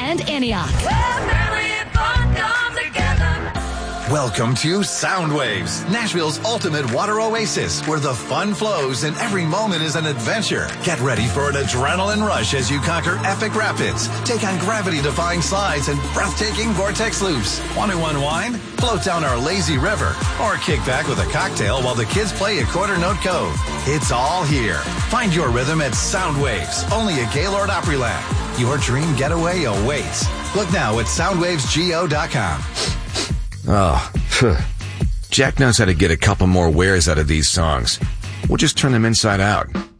and Antioch. Welcome to Soundwaves, Nashville's ultimate water oasis, where the fun flows and every moment is an adventure. Get ready for an adrenaline rush as you conquer epic rapids, take on gravity-defying slides and breathtaking vortex loops. Want to unwind? Float down our lazy river, or kick back with a cocktail while the kids play at Quarter Note Cove. It's all here. Find your rhythm at Soundwaves, only at Gaylord Opryland. Your dream getaway awaits. Look now at soundwavesgo.com. Oh, Jack knows how to get a couple more wears out of these songs. We'll just turn them inside out.